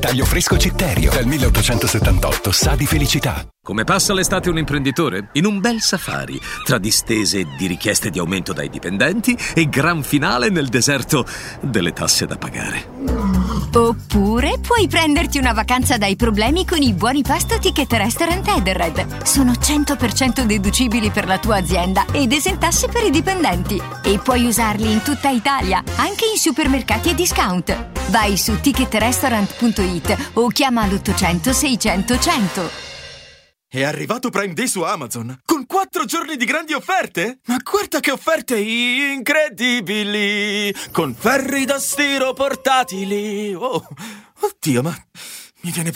taglio fresco Citterio, dal 1878, sa di felicità. Come passa l'estate un imprenditore? In un bel safari, tra distese di richieste di aumento dai dipendenti e gran finale nel deserto delle tasse da pagare. Oppure puoi prenderti una vacanza dai problemi con i buoni pasto Ticket Restaurant Edenred. Sono 100% deducibili per la tua azienda ed esentasse per i dipendenti. E puoi usarli in tutta Italia, anche in supermercati e discount. Vai su ticketrestaurant.it o chiama l'800 600 100. È arrivato Prime Day su Amazon, con 4 giorni di grandi offerte? Ma guarda che offerte incredibili! Con ferri da stiro portatili! Oh, oddio, ma mi viene